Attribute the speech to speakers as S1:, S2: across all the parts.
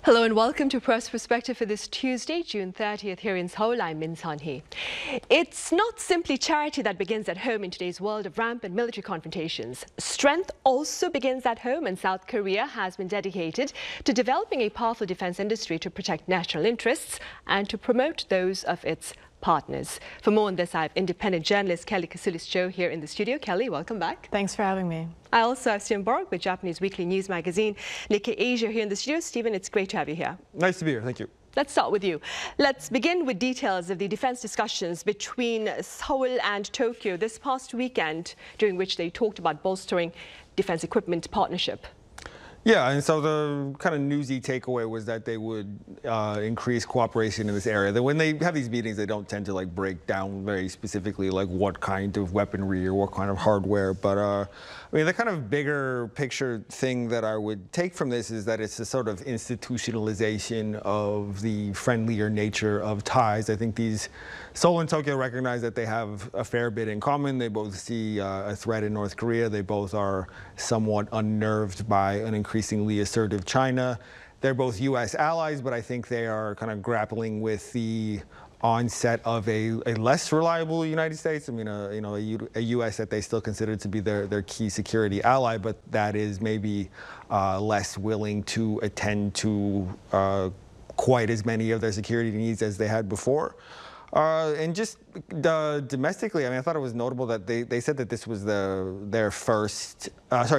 S1: Hello and welcome to Press Perspective for this Tuesday, June 30th here in Seoul. I'm Min Sun-hee. It's not simply charity that begins at home in today's world of rampant military confrontations. Strength also begins at home, and South Korea has been dedicated to developing a powerful defense industry to protect national interests and to promote those of its partners. For more on this, I have independent journalist Kelly Kasulis-Jo here in the studio. Kelly, welcome back.
S2: Thanks for having me.
S1: I also have Stephen Borg with Japanese weekly news magazine Nikkei Asia here in the studio. Stephen, it's great to have you here.
S3: Nice to be here. Thank you.
S1: Let's start with you. Let's begin with details of the defense discussions between Seoul and Tokyo this past weekend, during which they talked about bolstering defense equipment partnership.
S3: Yeah, and so the kind of newsy takeaway was that they would increase cooperation in this area. That when they have these meetings, they don't tend to break down very specifically what kind of weaponry or what kind of hardware. But I mean, the kind of bigger picture thing that I would take from this is that it's a sort of institutionalization of the friendlier nature of ties. I think Seoul and Tokyo recognize that they have a fair bit in common. They both see a threat in North Korea. They both are somewhat unnerved by an increasingly assertive China. They're both U.S. allies, but I think they are kind of grappling with the onset of a less reliable United States. I mean, a U.S. that they still consider to be their key security ally, but that is maybe less willing to attend to quite as many of their security needs as they had before. And just domestically, I mean, I thought it was notable that they said that this was their fourth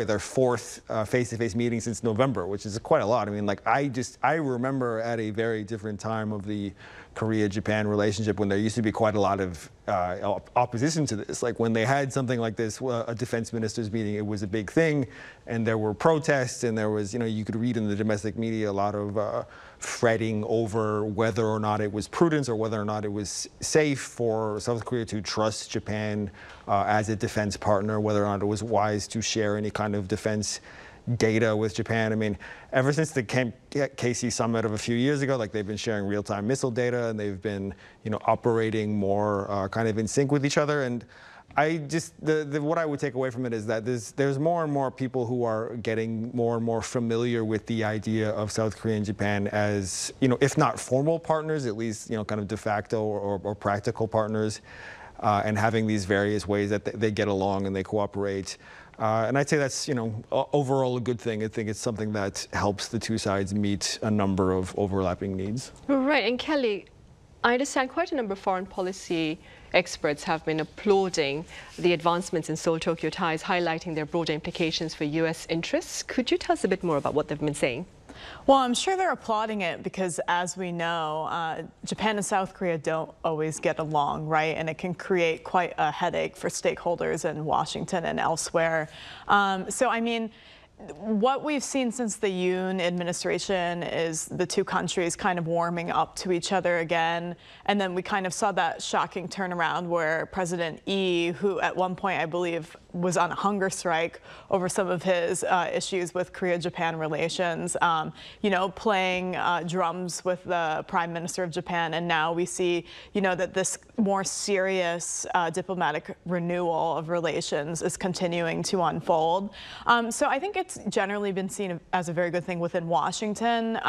S3: face-to-face meeting since November, which is quite a lot. I mean, I remember at a very different time of the Korea-Japan relationship when there used to be quite a lot of opposition to this. Like when they had something like this, a defense ministers meeting, it was a big thing, and there were protests, and there was, you could read in the domestic media a lot of fretting over whether or not it was prudent or whether or not it was safe for South Korea to trust Japan as a defense partner, whether or not it was wise to share any kind of defense data with Japan. I mean, ever since the KC summit of a few years ago, they've been sharing real-time missile data, and they've been, operating more kind of in sync with each other. And I just, what I would take away from it is that there's more and more people who are getting more and more familiar with the idea of South Korea and Japan as, if not formal partners, at least, kind of de facto or practical partners, and having these various ways that they get along and they cooperate. And I'd say that's, overall a good thing. I think it's something that helps the two sides meet a number of overlapping needs.
S1: Right. And Kelly, I understand quite a number of foreign policy experts have been applauding the advancements in Seoul-Tokyo ties, highlighting their broader implications for U.S. interests. Could you tell us a bit more about what they've been saying?
S2: Well, I'm sure they're applauding it because, as we know, Japan and South Korea don't always get along, right? And it can create quite a headache for stakeholders in Washington and elsewhere. So, I mean, what we've seen since the Yoon administration is the two countries kind of warming up to each other again. And then we kind of saw that shocking turnaround where President Lee, who at one point I believe was on a hunger strike over some of his issues with Korea-Japan relations, playing drums with the Prime Minister of Japan. And now we see, that this more serious diplomatic renewal of relations is continuing to unfold. So I think it's generally been seen as a very good thing within Washington.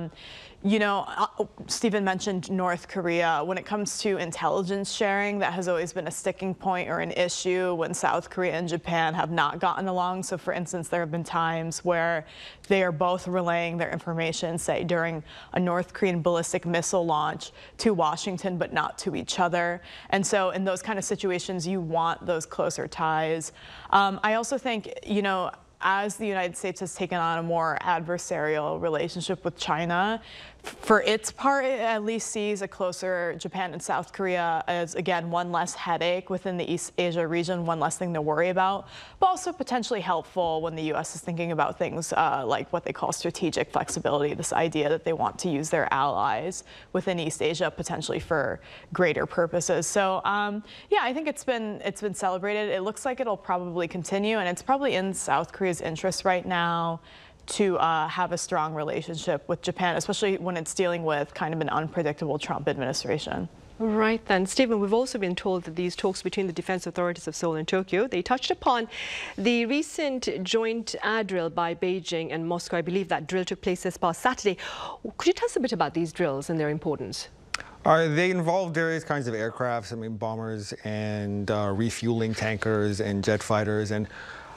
S2: Stephen mentioned North Korea. When it comes to intelligence sharing, that has always been a sticking point or an issue when South Korea and Japan have not gotten along. So, for instance, there have been times where they are both relaying their information, say, during a North Korean ballistic missile launch to Washington, but not to each other. And so in those kind of situations, you want those closer ties. I also think, as the United States has taken on a more adversarial relationship with China, for its part, it at least sees a closer Japan and South Korea as, again, one less headache within the East Asia region, one less thing to worry about, but also potentially helpful when the U.S. is thinking about things like what they call strategic flexibility, this idea that they want to use their allies within East Asia potentially for greater purposes. So, yeah, I think it's been celebrated. It looks like it'll probably continue, and it's probably in South Korea's interest right now to have a strong relationship with Japan, especially when it's dealing with kind of an unpredictable Trump administration.
S1: Right then, Stephen, we've also been told that these talks between the defense authorities of Seoul and Tokyo, they touched upon the recent joint air drill by Beijing and Moscow. I believe that drill took place this past Saturday. Could you tell us a bit about these drills and their importance?
S3: They involve various kinds of aircrafts, bombers and refueling tankers and jet fighters. And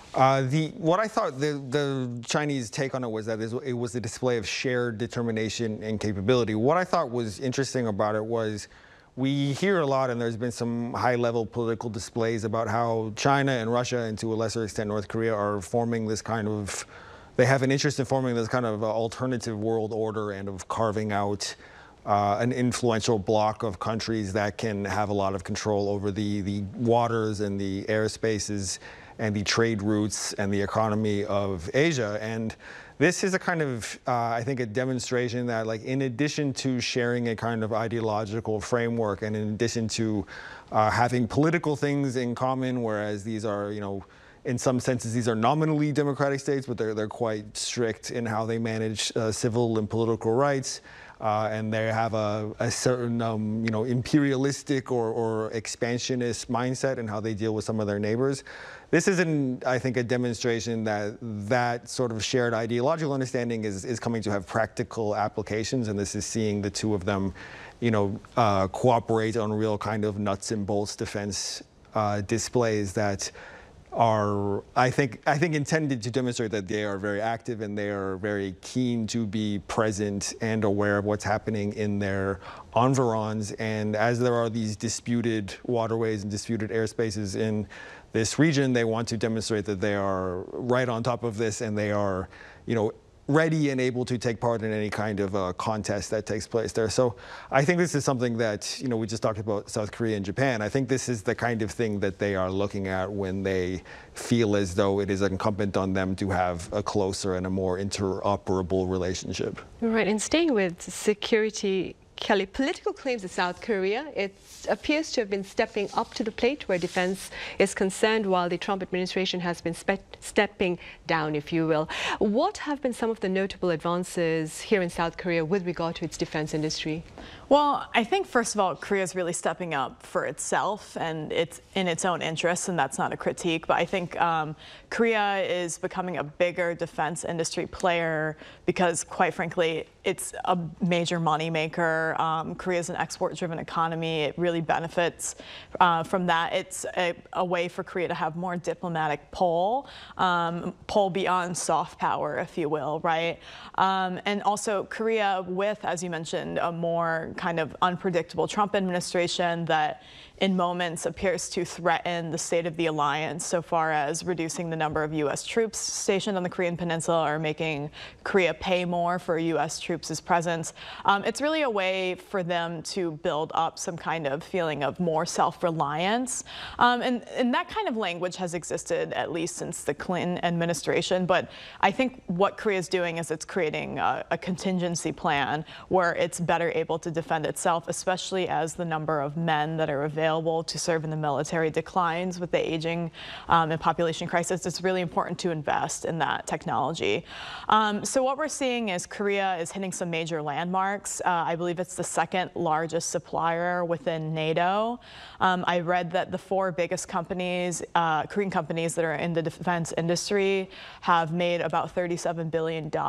S3: what I thought the Chinese take on it was that it was a display of shared determination and capability. What I thought was interesting about it was we hear a lot, and there's been some high-level political displays about how China and Russia, and to a lesser extent North Korea, are forming this kind of, they have an interest in forming this kind of alternative world order and of carving out an influential bloc of countries that can have a lot of control over the waters and the airspaces and the trade routes and the economy of Asia. And this is a kind of, I think, a demonstration that, like, in addition to sharing a kind of ideological framework and in addition to having political things in common, whereas these are, in some senses, these are nominally democratic states, but they're quite strict in how they manage civil and political rights. And they have a certain, imperialistic or expansionist mindset in how they deal with some of their neighbors. This is, I think, a demonstration that sort of shared ideological understanding is coming to have practical applications, and this is seeing the two of them, cooperate on real kind of nuts and bolts defense displays that are, I think, intended to demonstrate that they are very active and they are very keen to be present and aware of what's happening in their environs. And as there are these disputed waterways and disputed airspaces in this region, they want to demonstrate that they are right on top of this and they are, ready and able to take part in any kind of contest that takes place there. So I think this is something that, we just talked about South Korea and Japan. I think this is the kind of thing that they are looking at when they feel as though it is incumbent on them to have a closer and a more interoperable relationship.
S1: Right, and staying with security, Kelly, political claims of South Korea, it appears to have been stepping up to the plate where defense is concerned, while the Trump administration has been stepping down, if you will. What have been some of the notable advances here in South Korea with regard to its defense industry?
S2: Well, I think, first of all, Korea is really stepping up for itself and it's in its own interests, and that's not a critique. But I think Korea is becoming a bigger defense industry player because, quite frankly, it's a major moneymaker. Korea is an export-driven economy. It really benefits from that. It's a way for Korea to have more diplomatic pull beyond soft power, if you will, right? And also Korea with, as you mentioned, a more kind of unpredictable Trump administration that in moments appears to threaten the state of the alliance so far as reducing the number of U.S. troops stationed on the Korean Peninsula or making Korea pay more for U.S. troops' presence. It's really a way for them to build up some kind of feeling of more self-reliance. And that kind of language has existed at least since the Clinton administration. But I think what Korea is doing is it's creating a contingency plan where it's better able to defend itself, especially as the number of men that are available to serve in the military declines with the aging and population crisis. It's really important to invest in that technology. So what we're seeing is Korea is hitting some major landmarks. I believe it's the second largest supplier within NATO. I read that the 4 biggest companies, Korean companies that are in the defense industry, have made about $37 billion in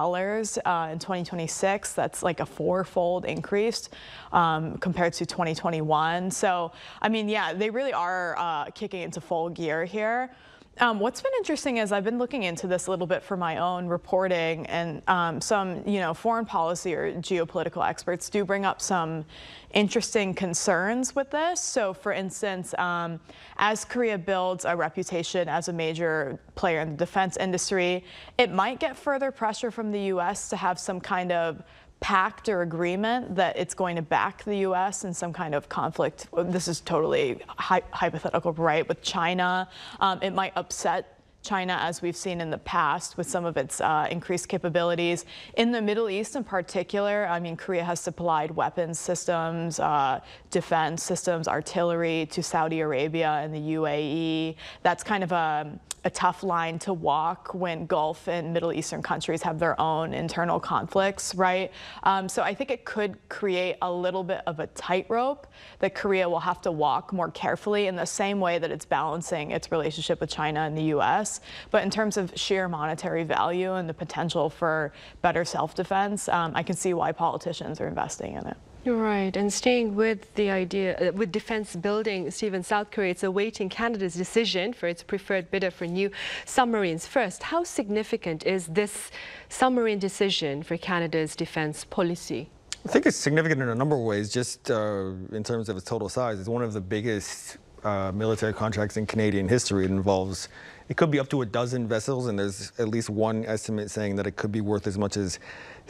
S2: 2026. That's like a 4-fold increase compared to 2021. So, I mean, yeah, they really are kicking into full gear here. What's been interesting is I've been looking into this a little bit for my own reporting, and some, foreign policy or geopolitical experts do bring up some interesting concerns with this. So, for instance, as Korea builds a reputation as a major player in the defense industry, it might get further pressure from the U.S. to have some kind of pact or agreement that it's going to back the U.S. in some kind of conflict. This is totally hypothetical, right? With China, it might upset China, as we've seen in the past with some of its increased capabilities. In the Middle East in particular, I mean, Korea has supplied weapons systems, defense systems, artillery to Saudi Arabia and the UAE. That's kind of a tough line to walk when Gulf and Middle Eastern countries have their own internal conflicts, right? So I think it could create a little bit of a tightrope that Korea will have to walk more carefully in the same way that it's balancing its relationship with China and the U.S. But in terms of sheer monetary value and the potential for better self-defense, I can see why politicians are investing in it.
S1: Right, and staying with the idea, with defense building, Stephen, South Korea is awaiting Canada's decision for its preferred bidder for new submarines first. How significant is this submarine decision for Canada's defense policy?
S3: I think it's significant in a number of ways, just in terms of its total size. It's one of the biggest military contracts in Canadian history. It could be up to a dozen vessels, and there's at least one estimate saying that it could be worth as much as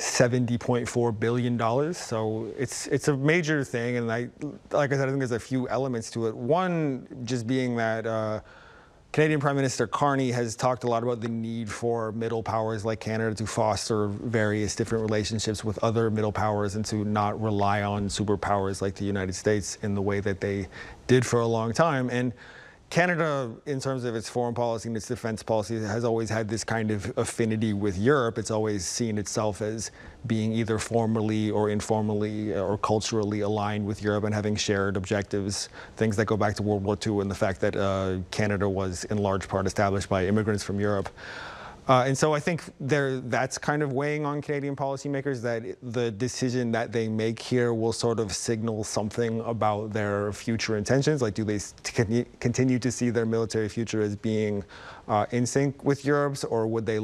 S3: $70.4 billion. So it's a major thing, and like I said, I think there's a few elements to it. One just being that Canadian Prime Minister Carney has talked a lot about the need for middle powers like Canada to foster various different relationships with other middle powers and to not rely on superpowers like the United States in the way that they did for a long time. And Canada, in terms of its foreign policy and its defense policy, has always had this kind of affinity with Europe. It's always seen itself as being either formally or informally or culturally aligned with Europe and having shared objectives, things that go back to World War II and the fact that Canada was in large part established by immigrants from Europe. And so I think that's kind of weighing on Canadian policymakers, that the decision that they make here will sort of signal something about their future intentions. Like, do they continue to see their military future as being in sync with Europe's, or would they